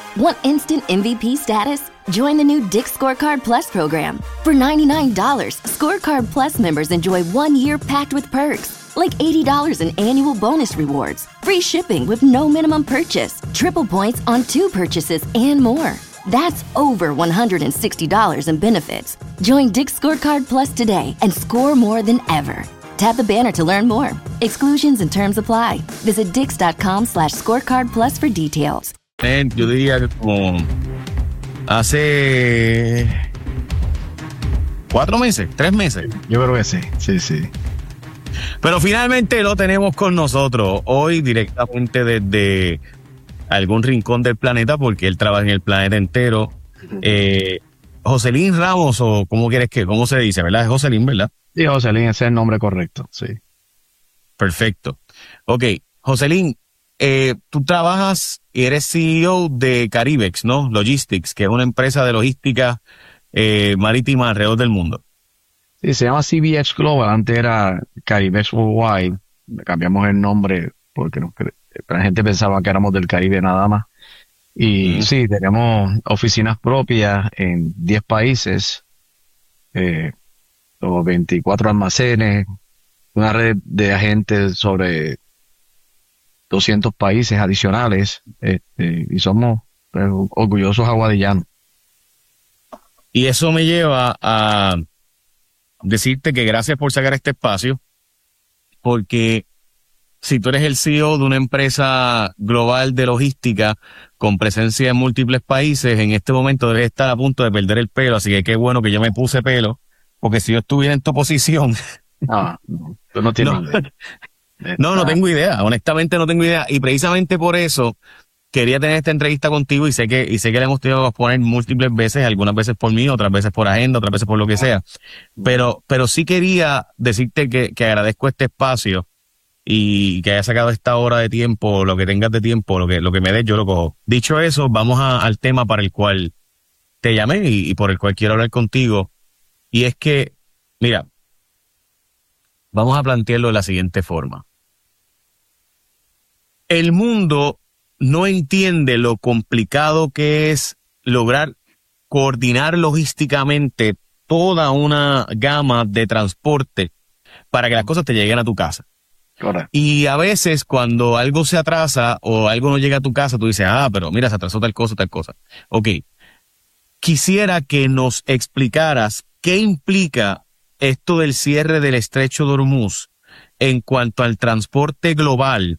Want instant MVP status? Join the new Dick's Scorecard Plus program. For $99, Scorecard Plus members enjoy 1 year packed with perks, like $80 in annual bonus rewards, free shipping with no minimum purchase, triple points on 2 purchases, and more. That's over $160 in benefits. Join Dick's Scorecard Plus today and score more than ever. Tap the banner to learn more. Exclusions and terms apply. Visit dix.com/scorecard plus for details. Yo diría que como hace 4 meses, 3 meses. Yo creo que sí. Pero finalmente lo tenemos con nosotros hoy directamente desde algún rincón del planeta, porque él trabaja en el planeta entero. Joselín Ramos, o ¿cómo se dice, verdad? Es Joselín, ¿verdad? Sí, Joselín, ese es el nombre correcto, sí. Perfecto. Ok, Joselín, tú trabajas y eres CEO de Caribex, ¿no? Logistics, que es una empresa de logística marítima alrededor del mundo. Sí, se llama CBX Global, antes era Caribex Worldwide. Cambiamos el nombre porque la gente pensaba que éramos del Caribe nada más. Y sí, tenemos oficinas propias en 10 países, 24 almacenes, una red de agentes sobre 200 países adicionales, y somos orgullosos aguadillanos. Y eso me lleva a decirte que gracias por sacar este espacio, porque si tú eres el CEO de una empresa global de logística con presencia en múltiples países, en este momento debes estar a punto de perder el pelo, así que qué bueno que yo me puse pelo, porque si yo estuviera en tu posición... Tú no tienes idea. No tengo idea, honestamente no tengo idea, y precisamente por eso quería tener esta entrevista contigo, y sé que la hemos tenido que poner múltiples veces, algunas veces por mí, otras veces por agenda, otras veces por lo que sea, pero sí quería decirte que agradezco este espacio y que hayas sacado esta hora de tiempo, lo que tengas de tiempo, lo que me des, yo lo cojo. Dicho eso, vamos al tema para el cual te llamé y por el cual quiero hablar contigo, y es que, mira, vamos a plantearlo de la siguiente forma. El mundo no entiende lo complicado que es lograr coordinar logísticamente toda una gama de transporte para que las cosas te lleguen a tu casa. Correcto. Y a veces cuando algo se atrasa o algo no llega a tu casa, tú dices, pero mira, se atrasó tal cosa. Ok, quisiera que nos explicaras qué implica esto del cierre del Estrecho de Hormuz en cuanto al transporte global,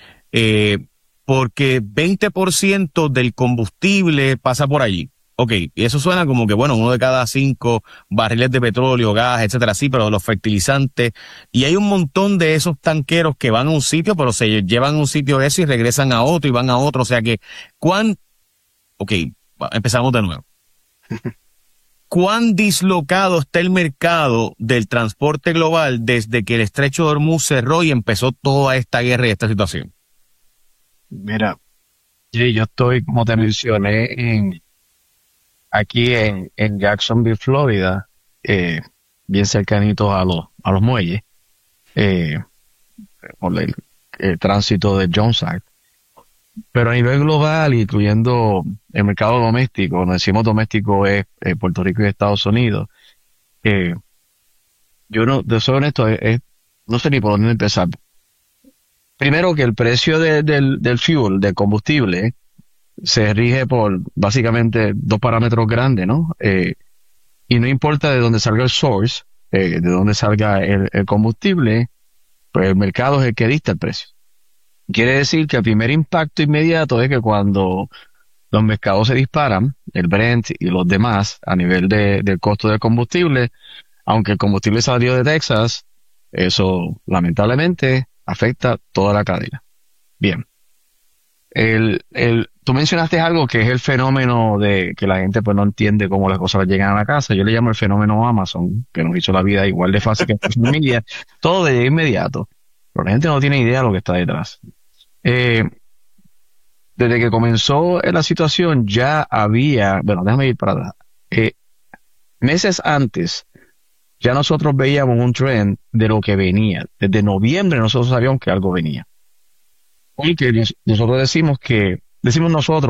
porque 20% del combustible pasa por allí. Ok, y eso suena como que, bueno, 1 de cada 5 barriles de petróleo, gas, etcétera, sí, pero los fertilizantes, y hay un montón de esos tanqueros que van a un sitio, pero se llevan a un sitio eso y regresan a otro y van a otro, o sea que, empezamos de nuevo. ¿Cuán dislocado está el mercado del transporte global desde que el Estrecho de Hormuz cerró y empezó toda esta guerra y esta situación? Mira, yo estoy, como te mencioné, aquí en Jacksonville, Florida, bien cercanitos a los muelles, por el tránsito de Jones Act. Pero a nivel global, incluyendo el mercado doméstico, cuando decimos doméstico es Puerto Rico y Estados Unidos, yo soy honesto, no sé ni por dónde empezar. Primero que el precio del fuel, del combustible, se rige por básicamente 2 parámetros grandes, ¿no? Y no importa de dónde salga el source, de dónde salga el combustible, pues el mercado es el que dicta el precio. Quiere decir que el primer impacto inmediato es que cuando los mercados se disparan, el Brent y los demás, a nivel del costo del combustible, aunque el combustible salió de Texas, eso lamentablemente afecta toda la cadena. Bien. Tú mencionaste algo que es el fenómeno de que la gente pues no entiende cómo las cosas llegan a la casa. Yo le llamo el fenómeno Amazon, que nos hizo la vida igual de fácil que en social media. Todo de inmediato. Pero la gente no tiene idea de lo que está detrás. Desde que comenzó la situación ya había, déjame ir para atrás. Meses antes ya nosotros veíamos un trend de lo que venía. Desde noviembre nosotros sabíamos que algo venía. Porque nosotros decimos nosotros